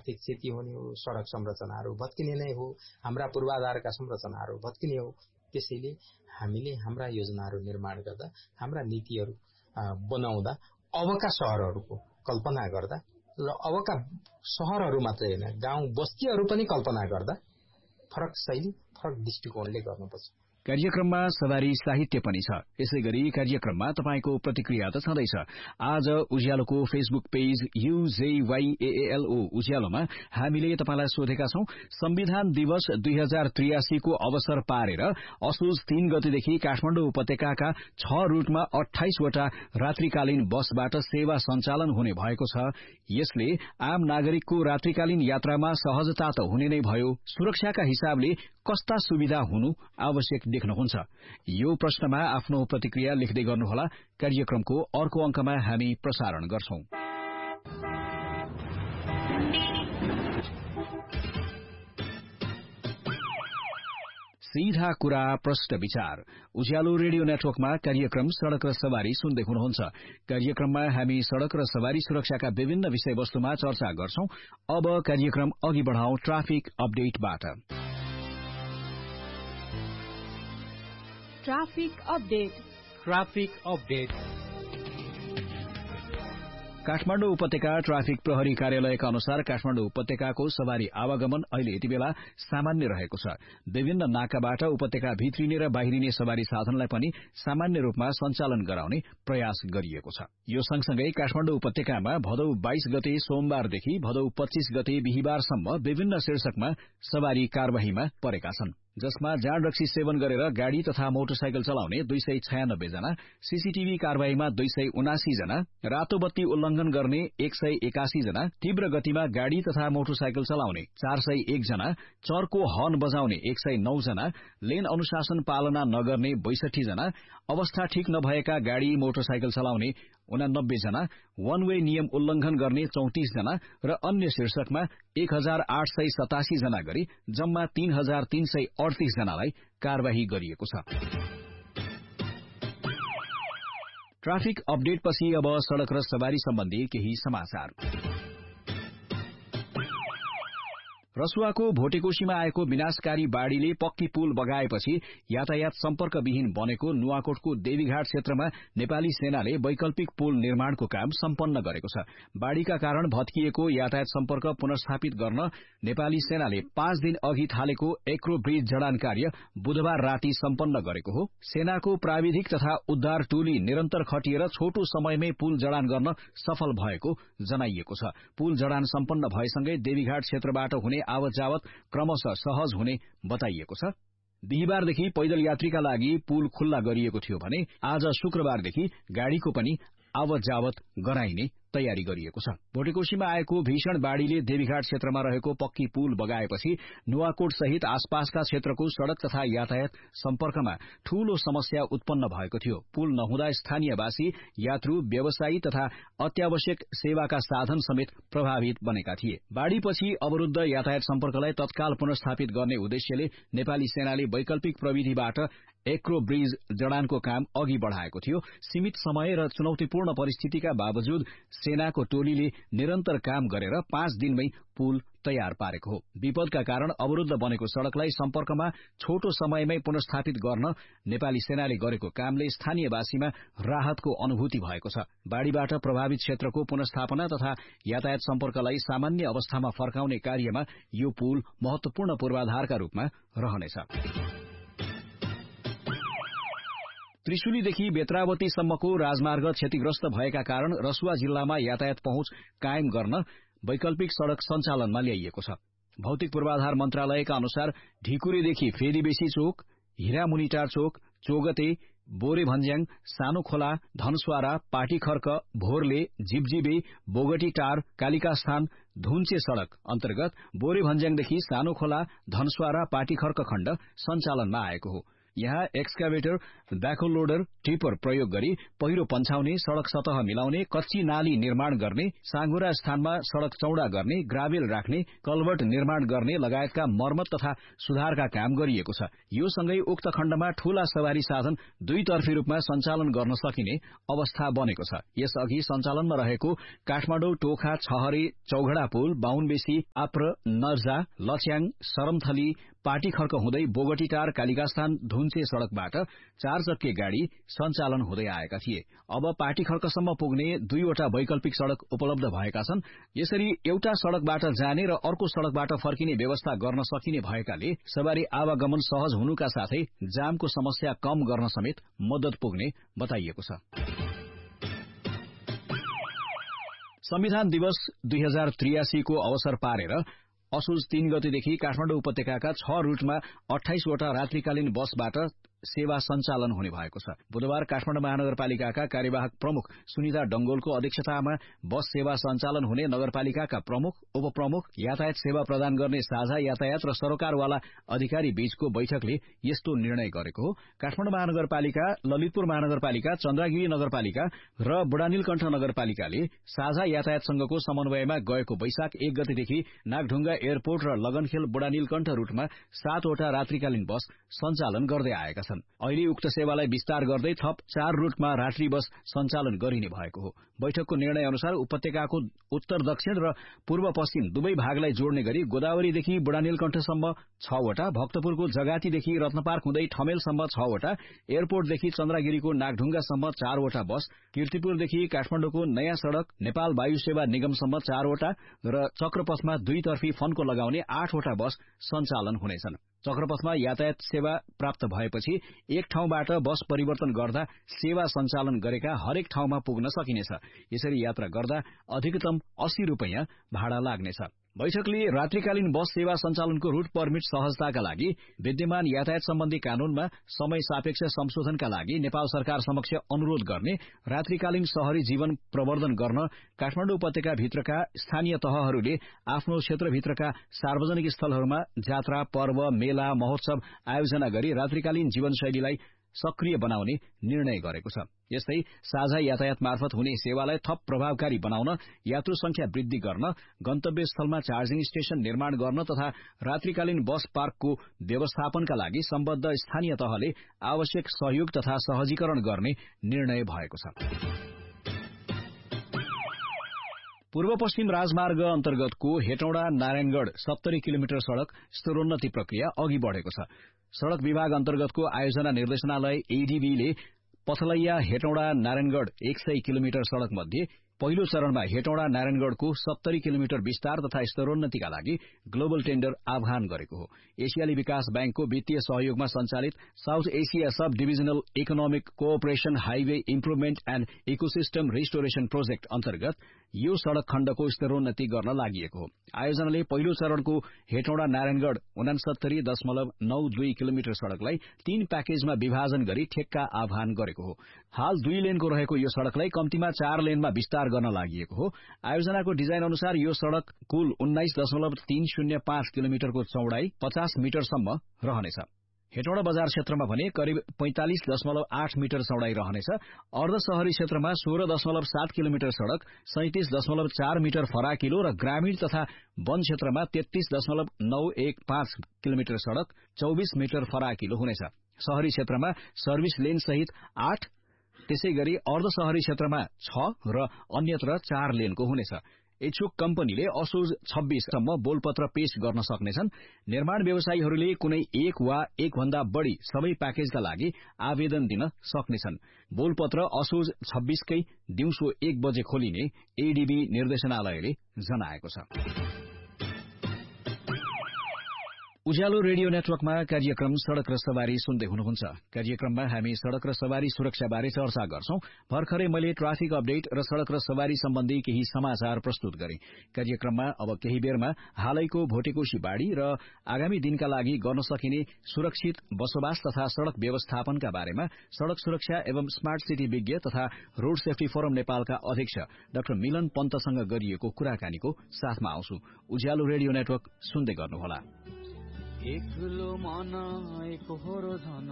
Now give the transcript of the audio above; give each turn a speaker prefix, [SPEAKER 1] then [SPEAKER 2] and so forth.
[SPEAKER 1] आर्थिक क्षति हुने हो, सड़क संरचनाहरू भत्किने नै हो, हाम्रा पूर्वाधारका संरचनाहरू भत्किने हो। त्यसैले हामीले हाम्रा योजनाहरू निर्माण गर्दा, हाम्रा नीतिहरू बनाउँदा अबका शहरहरूको कल्पना गर्दा र अबका शहरहरू मात्रै हैन, गाउँ बस्तीहरू पनि कल्पना गर्दा फरक शैली, फरक दृष्टिकोणले गर्नुपर्छ।
[SPEAKER 2] कार्यक्रममा सवारी साहित्य पनि छ। यसैगरी कार्यक्रममा तपाईको प्रतिक्रिया त छँदैछ। आज उज्यालोको फेसबुक पेज UJYAALO उज्यालोमा हामीले तपाईलाई सोधेका छौं, संविधान दिवस 2083 को अवसर पारेर असोज 3 गतेदेखि काठमाडौँ उपत्यकाका 6 रूटमा 28 वटा रात्रिकालीन बसबाट सेवा सञ्चालन हुने भएको छ। यसले आम नागरिकको रात्रिकालीन यात्रामा सहजता त हुने नै भयो, सुरक्षाका हिसाबले कस्ता सुविधा हुनु आवश्यक देख्नुहुन्छ? यो प्रश्नमा आफ्नो प्रतिक्रिया लेख्दै गर्नुहोला। कार्यक्रमको अर्को अंकमा हामी प्रसारण गर्छौं। सीधा कुरा प्रश्न विचार उज्यालो रेडियो नेटवर्कमा कार्यक्रम सड़क र सवारी सुन्दै हुनुहुन्छ। कार्यक्रममा हामी सड़क र सवारी सुरक्षाका विभिन्न विषयवस्तुमा चर्चा गर्छौं। अब कार्यक्रम अघि बढ़ाउँ ट्राफिक अपडेटबाट।
[SPEAKER 3] ट्राफिक अपडेट
[SPEAKER 2] काठमाडौँ उपत्यका ट्राफिक प्रहरी कार्यालयका अनुसार काठमाडौँ उपत्यकाको सवारी आवागमन अहिले यति बेला सामान्य रहेको छ। विभिन्न नाकाबाट उपत्यका भित्रिने र बाहिरिने सवारी साधनलाई पनि सामान्य रूपमा सञ्चालन गराउने प्रयास गरिएको छ। यो सँगसँगै काठमाडौँ उपत्यकामा भदौ 22 गते सोमबारदेखि भदौ 25 गते बिहिबारसम्म विभिन्न शीर्षकमा सवारी कार्यवाहीमा परेका छन्, जसमा जाँड रक्सी सेवन गरेर गाड़ी तथा मोटरसाइकल चलाउने 296 जना, सीसीटीभी कार्यवाहीमा 279 जना, रातो बत्ती उल्लंघन गर्ने 181 जना, तीव्र गतिमा गाड़ी तथा मोटरसाइकल चलाउने 401 जना, चरको हर्न बजाउने 109 जना, लेन अनुशासन पालना नगर्ने 62 जना, अवस्था ठीक नभएका गाड़ी मोटरसाइकल चलाउने 89 जना, वन वे नियम उल्लंघन गर्ने 34 जना र अन्य शीर्षकमा 1887 जना गरी जम्मा 3338 जनालाई कार्यवाही गरिएको छ। ट्राफिक अपडेटपछि अब सड़क र सवारी सम्बन्धी केही समाचार। रसुवाको भोटेकोशीमा आएको विनाशकारी बाढ़ीले पक्की पुल बगाएपछि यातायात सम्पर्कविहीन बनेको नुवाकोटको देवीघाट क्षेत्रमा नेपाली सेनाले वैकल्पिक पुल निर्माणको काम सम्पन्न गरेको छ। बाढ़ीका कारण भत्किएको यातायात सम्पर्क पुनर्स्थापित गर्न नेपाली सेनाले 5 दिन अघि थालेको एक्रो ब्रिज जडान कार्य बुधबार राति सम्पन्न गरेको हो। सेनाको प्राविधिक तथा उद्धार टोली निरन्तर खटिएर छोटो समयमै पुल जडान गर्न सफल भएको जनाइएको छ। पुल जडान सम्पन्न भएसँगै देवीघाट क्षेत्रबाट हुने आवत जावत क्रमशः सहज हुने बताइएको छ। बिहिबारदेखि पैदल यात्रीका लागि पुल खुल्ला गरिएको थियो भने आज शुक्रबारदेखि गाड़ीको पनि आवत जावत गराइने तयारी गरिएको छ। भोटेकोशीमा आएको भीषण बाढ़ीले देवीघाट क्षेत्रमा रहेको पक्की पुल बगाएपछि नुवाकोट सहित आसपासका क्षेत्रको सड़क तथा यातायात सम्पर्कमा ठूलो समस्या उत्पन्न भएको थियो। पुल नहुँदा स्थानीयवासी, यात्रु, व्यवसायी तथा अत्यावश्यक सेवाका साधन समेत प्रभावित बनेका थिए। बाढ़ीपछि अवरूद्ध यातायात सम्पर्कलाई तत्काल पुनर्स्थापित गर्ने उद्देश्यले नेपाली सेनाले वैकल्पिक प्रविधिबाट एक्रो ब्रिज जडानको काम अघि बढ़ाएको थियो। सीमित समय र चुनौतीपूर्ण परिस्थितिका बावजुद सेनाको टोलीले निरन्तर काम गरेर 5 दिनमै पुल तयार पारेको हो। विपदका कारण अवरूद्ध बनेको सड़कलाई सम्पर्कमा छोटो समयमै पुनर्स्थापित गर्न नेपाली सेनाले गरेको कामले स्थानीयवासीमा राहतको अनुभूति भएको छ। बाढ़ीबाट प्रभावित क्षेत्रको पुनर्स्थापना तथा यातायात सम्पर्कलाई सामान्य अवस्थामा फर्काउने कार्यमा यो पुल महत्वपूर्ण पूर्वाधारका रूपमा रहनेछ। त्रिशुलीदेखि बेत्रावतीसम्मको राजमार्ग क्षतिग्रस्त भएका कारण रसुवा जिल्लामा यातायात पहुँच कायम गर्न वैकल्पिक सड़क सञ्चालनमा ल्याइएको छ। भौतिक पूर्वाधार मन्त्रालयका अनुसार ढिकुरेदेखि फेदीबेसी चोक, हिरामुनिटार चोक, चोगते, बोरे भन्ज्याङ, सानो खोला, धनस्वारा, पाटीखर्क, भोरले, जिबजिबे, बोगटी टार, कालिकास्थान, धुन्चे सड़क अन्तर्गत बोरे भन्ज्याङदेखि सानो खोला, धनस्वारा, पाटीखर्क खण्ड सञ्चालनमा आएको हो। यहाँ एक्सकाभेटर, ब्याकहो लोडर, टिपर प्रयोग गरी पहिरो पन्छाउने, सड़क सतह मिलाउने, कच्ची नाली निर्माण गर्ने, साँघुरा स्थानमा सड़क चौड़ा गर्ने, ग्राभेल राख्ने, कल्भर्ट निर्माण गर्ने लगायतका मर्मत तथा सुधारका काम गरिएको छ। यो सँगै उक्त खण्डमा ठूला सवारी साधन दुईतर्फी रूपमा सञ्चालन गर्न सकिने अवस्था बनेको छ। यसअघि सञ्चालनमा रहेको काठमाडौँ टोखा छहरे चौघडा पुल, बाहुनबेसी, आप्र, नर्जा, लच्याङ, सरमथली, पाटी खर्क हुँदै बोगटीटार, कालिकास्थान, धुन्चे सड़कबाट 4 चक्के गाड़ी सञ्चालन हुँदै आएका थिए। अब पाटी खर्कसम्म पुग्ने 2वटा वैकल्पिक सड़क उपलब्ध भएका छन्। यसरी एउटा सड़कबाट जाने र अर्को सड़कबाट फर्किने व्यवस्था गर्न सकिने भएकाले सवारी आवागमन सहज हुनुका साथै जामको समस्या कम गर्न समेत मद्दत पुग्ने बताइएको छ। संविधान दिवस 2083 को अवसर पारेर असोज 3 गतेदेखि काठमाडौँ उपत्यकाका 6 रूटमा 28 वटा रात्रिकालीन बसबाट सेवा सञ्चालन हुने भएको छ। बुधबार काठमाडौँ महानगरपालिकाका कार्यवाहक प्रमुख सुनिता डंगोलको अध्यक्षतामा बस सेवा सञ्चालन हुने नगरपालिकाका प्रमुख, उपप्रमुख, यातायात सेवा प्रदान गर्ने साझा यातायात र सरोकारवाला अधिकारी बीचको बैठकले यस्तो निर्णय गरेको हो। काठमाडौँ महानगरपालिका, ललितपुर महानगरपालिका, चन्द्रगिरी नगरपालिका र बुढानीलकण्ठ नगरपालिकाले साझा यातायात संघको समन्वयमा गएको वैशाख 1 गतेदेखि नागढुङ्गा एयरपोर्ट र लगनखेल बुढानीलकण्ठ रूटमा 7 वटा रात्रिकालीन बस सञ्चालन गर्दै आएका छन्। अहिले उक्त सेवालाई विस्तार गर्दै थप 4 रूटमा रात्रि बस सञ्चालन गरिने भएको हो। बैठकको निर्णय अनुसार उपत्यकाको उत्तर दक्षिण र पूर्व पश्चिम दुवै भागलाई जोड्ने गरी गोदावरीदेखि बुढानीलकण्ठसम्म 6 वटा, भक्तपुरको जगातीदेखि रत्नपार्क हुँदै ठमेलसम्म 6 वटा, एयरपोर्टदेखि चन्द्रगिरीको नागढुङ्गासम्म 4 वटा बस, कीर्तिपुरदेखि काठमाडौँको नयाँ सड़क नेपाल वायु सेवा निगमसम्म 4 वटा र चक्रपथमा दुईतर्फी फन्को लगाउने 8 वटा बस सञ्चालन हुनेछन्। चक्रपथमा यातायात सेवा प्राप्त भएपछि एक ठाउँबाट बस परिवर्तन गर्दा सेवा सञ्चालन गरेका हरेक ठाउँमा पुग्न सकिनेछ। यसरी यात्रा गर्दा अधिकतम 80 रुपैयाँ भाडा लाग्नेछ। बैठकले रात्रिकालीन बस सेवा सञ्चालनको रूट पर्मिट सहजताका लागि विद्यमान यातायात सम्बन्धी कानूनमा समय सापेक्ष संशोधनका लागि नेपाल सरकार समक्ष अनुरोध गर्ने, रात्रिकालीन शहरी जीवन प्रवर्धन गर्न काठमाडौँ उपत्यका भित्रका स्थानीय तहहरूले आफ्नो क्षेत्रभित्रका सार्वजनिक स्थलहरूमा जात्रा, पर्व, मेला, महोत्सव आयोजना गरी रात्रिकालीन जीवनशैलीलाई सक्रिय बनाउने निर्णय गरेको छ। यस्तै साझा यातायात मार्फत हुने सेवालाई थप प्रभावकारी बनाउन, यात्रु संख्या वृद्धि गर्न, गन्तव्य स्थलमा चार्जिङ स्टेशन निर्माण गर्न तथा रात्रिकालीन बस पार्कको व्यवस्थापनका लागि सम्बद्ध स्थानीय तहले आवश्यक सहयोग तथा सहजीकरण गर्ने निर्णय भएको छ। पूर्व पश्चिम राजमार्ग अन्तर्गतको हेटौँडा नारायणगढ़ 70 किलोमिटर सड़क स्तरोन्नति प्रक्रिया अघि बढ़ेको छ। सड़क विभाग अन्तर्गतको आयोजना निर्देशनालय एडीबीले पथलैया हेटौँडा नारायणगढ़ 100 किलोमिटर सड़क मध्ये पहिलो चरणमा हेटौँडा नारायणगढ़को 70 किलोमिटर विस्तार तथा स्तरोन्नतिका लागि ग्लोबल टेन्डर आह्वान गरेको हो। एशियाली विकास बैंकको वित्तीय सहयोगमा सञ्चालित south Asia sub divisional economic कोअपरेशन highway improvement and ecosystem restoration project अन्तर्गत यो सड़क खण्डको स्तरोन्नति गर्न लागि हो। आयोजनाले पहिलो चरणको हेटौँडा नारायणगढ़ 69.92 किलोमिटर सड़कलाई 3 प्याकेजमा विभाजन गरी ठेक्का आह्वान गरेको हो। हाल 2 लेनको रहेको यो सड़कलाई कम्तीमा 4 लेनमा विस्तार गर्न लागि हो। आयोजनाको डिजाइन अनुसार यो सड़क कुल 19.305 किलोमिटरको चौड़ाई 50 मिटरसम्म रहनेछ। हेटौँडा बजार क्षेत्रमा भने करिब 45.8 मिटर चौड़ाई रहनेछ। अर्ध शहरी क्षेत्रमा 16.7 किलोमिटर सड़क, 37.4 मिटर फराकिलो र ग्रामीण तथा वन क्षेत्रमा 33.915 किलोमिटर सड़क, 24 मिटर फराकिलो हुनेछ। शहरी क्षेत्रमा सर्भिस लेन सहित 8, त्यसैगरी अर्ध शहरी क्षेत्रमा 6 र अन्यत्र 4 लेनको हुनेछ। इच्छुक कम्पनीले असोज 26 सम्म बोलपत्र पेश गर्न सक्नेछन्। निर्माण व्यवसायीहरूले कुनै एक वा एक भन्दा बढ़ी सबै प्याकेजका लागि आवेदन दिन सक्नेछन्। बोलपत्र असोज 26 कै दिउँसो 1 बजे खोलिने एडीबी निर्देशनालयले जनाएको छ। उज्यालो रेडियो नेटवर्कमा कार्यक्रम सड़क र सवारी सुन्दै हुनुहुन्छ। कार्यक्रममा हामी सड़क र सवारी सुरक्षाबारे चर्चा गर्छौं। भर्खरै मैले ट्राफिक अपडेट र सड़क र सवारी सम्बन्धी केही समाचार प्रस्तुत गरे। कार्यक्रममा अब केही बेरमा हालैको भोटेकोशी बाढ़ी र आगामी दिनका लागि गर्न सकिने सुरक्षित बसोबास तथा सड़क व्यवस्थापनका बारेमा सड़क सुरक्षा एवं स्मार्ट सिटी विज्ञ तथा रोड सेफ्टी फोरम नेपालका अध्यक्ष डाक्टर मिलन पन्तसँग गरिएको कुराकानीको साथमा आउँछु। उज्यालो रेडियो नेटवर्क सुन्दै गर्नुहोला।
[SPEAKER 3] एक्लो मन एक होरो धन